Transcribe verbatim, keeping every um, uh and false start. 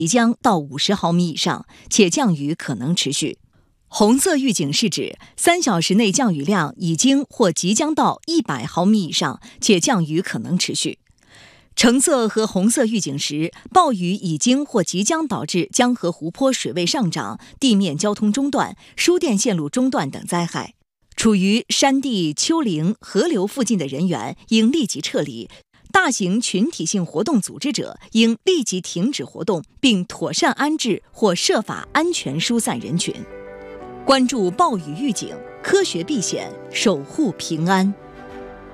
即将到五十毫米以上，且降雨可能持续。红色预警是指三小时内降雨量已经或即将到一百毫米以上，且降雨可能持续。橙色和红色预警时，暴雨已经或即将导致江河湖泊水位上涨、地面交通中断、输电线路中断等灾害。处于山地、丘陵、河流附近的人员应立即撤离。大型群体性活动组织者应立即停止活动，并妥善安置或设法安全疏散人群。关注暴雨预警，科学避险，守护平安。